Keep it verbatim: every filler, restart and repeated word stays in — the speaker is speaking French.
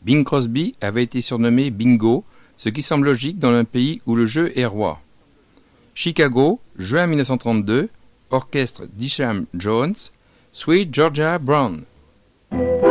Bing Crosby avait été surnommé Bingo, ce qui semble logique dans un pays où le jeu est roi. Chicago, juin mille neuf cent trente-deux, orchestre d'Isham Jones, Sweet Georgia Brown.